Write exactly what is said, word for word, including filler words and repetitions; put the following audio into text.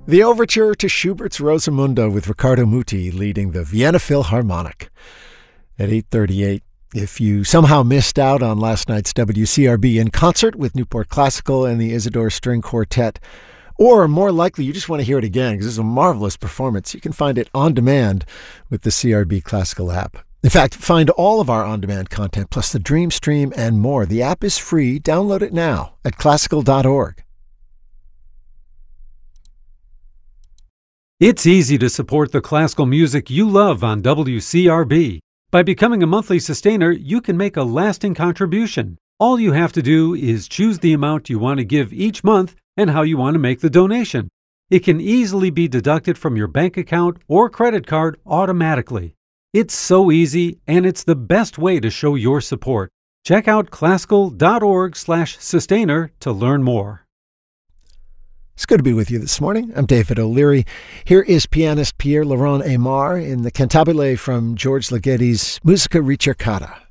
The overture to Schubert's Rosamunde with Riccardo Muti leading the Vienna Philharmonic. At eight thirty-eight, if you somehow missed out on last night's W C R B in concert with Newport Classical and the Isidore String Quartet, or more likely you just want to hear it again because it's a marvelous performance, you can find it on demand with the C R B Classical app. In fact, find all of our on-demand content plus the Dream Stream and more. The app is free. Download it now at classical dot org. It's easy to support the classical music you love on W C R B. By becoming a monthly sustainer, you can make a lasting contribution. All you have to do is choose the amount you want to give each month and how you want to make the donation. It can easily be deducted from your bank account or credit card automatically. It's so easy, and it's the best way to show your support. Check out classical dot org slash sustainer to learn more. It's good to be with you this morning. I'm David O'Leary. Here is pianist Pierre Laurent Aimard in the cantabile from George Ligeti's Musica Ricercata.